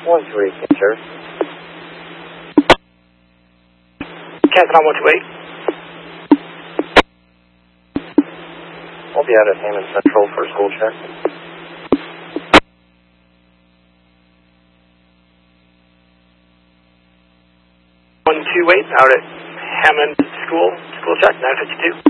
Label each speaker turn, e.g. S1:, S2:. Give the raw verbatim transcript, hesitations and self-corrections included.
S1: one three, sir.
S2: Captain on one two eight.
S1: We'll be out at Hammond Central for school check.
S2: one two eight, out at Hammond School, school check, nine fifty-two.